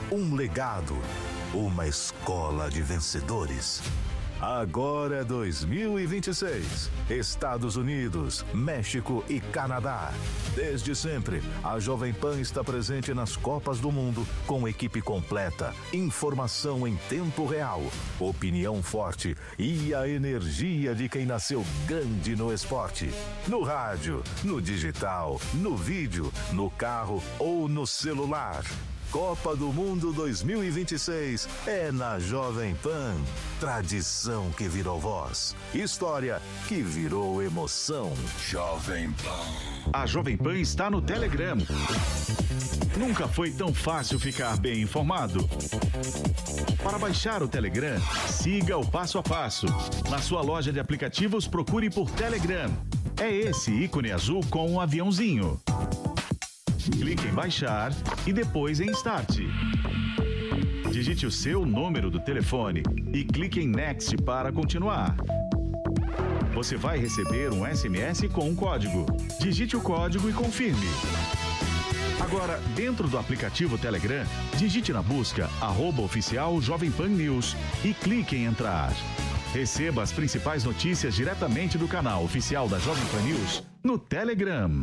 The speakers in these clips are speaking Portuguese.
um legado, uma escola de vencedores. Agora é 2026. Estados Unidos, México e Canadá. Desde sempre, a Jovem Pan está presente nas Copas do Mundo com equipe completa, informação em tempo real, opinião forte e a energia de quem nasceu grande no esporte. No rádio, no digital, no vídeo, no carro ou no celular. Copa do Mundo 2026 é na Jovem Pan. Tradição que virou voz. História que virou emoção. Jovem Pan. A Jovem Pan está no Telegram. Nunca foi tão fácil ficar bem informado. Para baixar o Telegram, siga o passo a passo. Na sua loja de aplicativos, procure por Telegram. É esse ícone azul com um aviãozinho. Clique em baixar e depois em Start. Digite o seu número do telefone e clique em Next para continuar. Você vai receber um SMS com um código. Digite o código e confirme. Agora, dentro do aplicativo Telegram, digite na busca @oficial Jovem Pan News e clique em entrar. Receba as principais notícias diretamente do canal oficial da Jovem Pan News no Telegram.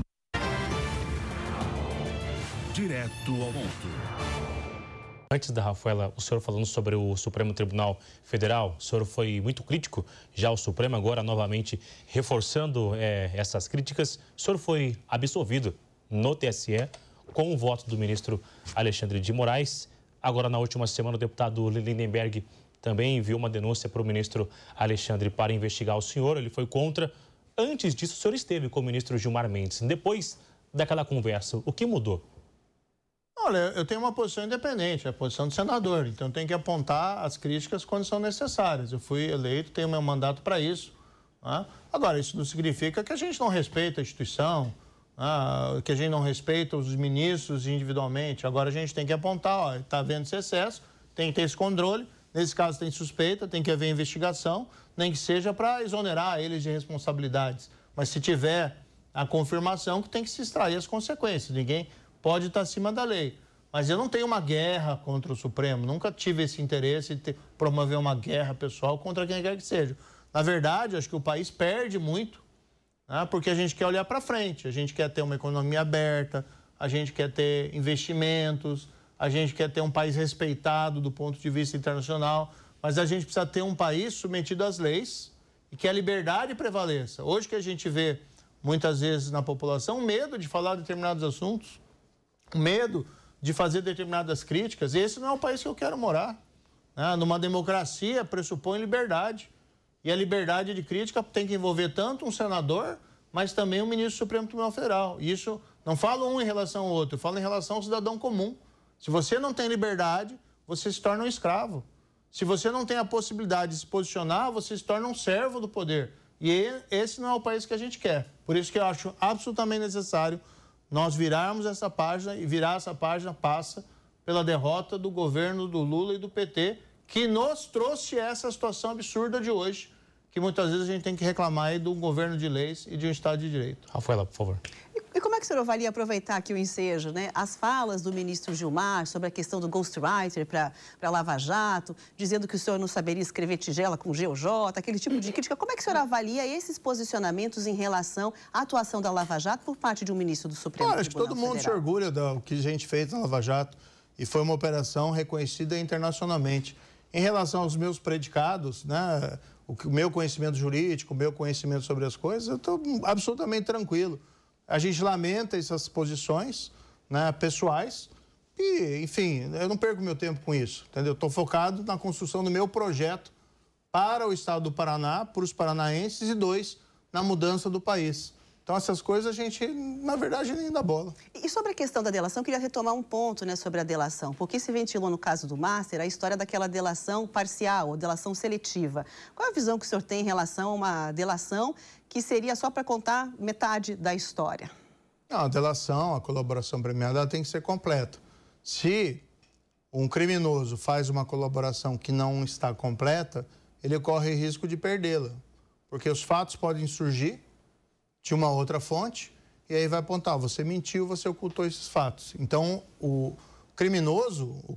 Direto ao ponto. Antes da Rafaela, o senhor falando sobre o Supremo Tribunal Federal, o senhor foi muito crítico já ao Supremo, agora novamente reforçando essas críticas. O senhor foi absolvido no TSE com o voto do ministro Alexandre de Moraes. Agora, na última semana, o deputado Lindenberg também enviou uma denúncia para o ministro Alexandre para investigar o senhor. Ele foi contra. Antes disso, o senhor esteve com o ministro Gilmar Mendes. Depois daquela conversa, o que mudou? Olha, eu tenho uma posição independente, a posição do senador, então tem que apontar as críticas quando são necessárias. Eu fui eleito, tenho meu mandato para isso. Né? Agora, isso não significa que a gente não respeita a instituição, que a gente não respeita os ministros individualmente. Agora a gente tem que apontar, está havendo esse excesso, tem que ter esse controle. Nesse caso tem suspeita, tem que haver investigação, nem que seja para exonerar eles de responsabilidades. Mas se tiver a confirmação, que tem que se extrair as consequências. Ninguém pode estar acima da lei. Mas eu não tenho uma guerra contra o Supremo, nunca tive esse interesse de promover uma guerra pessoal contra quem quer que seja. Na verdade, acho que o país perde muito, né, porque a gente quer olhar para frente, a gente quer ter uma economia aberta, a gente quer ter investimentos, a gente quer ter um país respeitado do ponto de vista internacional, mas a gente precisa ter um país submetido às leis e que a liberdade prevaleça. Hoje que a gente vê, muitas vezes na população, medo de falar determinados assuntos, medo de fazer determinadas críticas. Esse não é o país que eu quero morar. Né? Numa democracia pressupõe liberdade. E a liberdade de crítica tem que envolver tanto um senador, mas também um ministro do Supremo Tribunal Federal. E isso, não falo um em relação ao outro, eu falo em relação ao cidadão comum. Se você não tem liberdade, você se torna um escravo. Se você não tem a possibilidade de se posicionar, você se torna um servo do poder. E esse não é o país que a gente quer. Por isso que eu acho absolutamente necessário nós virarmos essa página, e virar essa página passa pela derrota do governo do Lula e do PT, que nos trouxe essa situação absurda de hoje, que muitas vezes a gente tem que reclamar aí de um governo de leis e de um Estado de Direito. Rafaela, por favor. E como é que o senhor avalia, aproveitar aqui o ensejo, né? As falas do ministro Gilmar sobre a questão do ghostwriter para Lava Jato, dizendo que o senhor não saberia escrever tigela com GOJ, aquele tipo de crítica. Como é que o senhor avalia esses posicionamentos em relação à atuação da Lava Jato por parte de um ministro do Supremo Tribunal Federal? Acho que todo mundo se orgulha do que a gente fez na Lava Jato e foi uma operação reconhecida internacionalmente. Em relação aos meus predicados, né, o meu conhecimento jurídico, o meu conhecimento sobre as coisas, eu estou absolutamente tranquilo. A gente lamenta essas posições, né, pessoais e, enfim, eu não perco meu tempo com isso, entendeu? Estou focado na construção do meu projeto para o Estado do Paraná, para os paranaenses e na mudança do país. Então, essas coisas a gente, na verdade, nem dá bola. E sobre a questão da delação, eu queria retomar um ponto, né, sobre a delação, porque se ventilou no caso do Master a história daquela delação parcial, ou delação seletiva. Qual é a visão que o senhor tem em relação a uma delação que seria só para contar metade da história? Não, a delação, a colaboração premiada, ela tem que ser completa. Se um criminoso faz uma colaboração que não está completa, ele corre risco de perdê-la, porque os fatos podem surgir de uma outra fonte, e aí vai apontar, você mentiu, você ocultou esses fatos. Então, o criminoso,